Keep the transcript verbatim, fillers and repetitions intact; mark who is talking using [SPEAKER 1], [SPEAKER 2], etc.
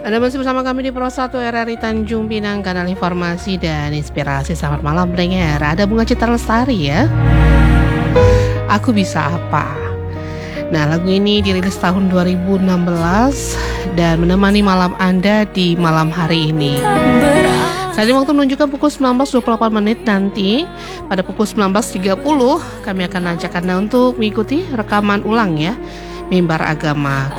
[SPEAKER 1] Anda masih bersama kami di Pro satu R R I Tanjung Pinang, kanal informasi dan inspirasi. Selamat malam pendengar. Ada Bunga Citra Lestari ya. Aku Bisa Apa. Nah, lagu ini dirilis tahun dua ribu enam belas dan menemani malam Anda di malam hari ini. Saat ini waktu menunjukkan pukul sembilan belas dua puluh delapan menit. Nanti pada pukul sembilan belas tiga puluh kami akan ajak Anda untuk mengikuti rekaman ulang ya Mimbar Agama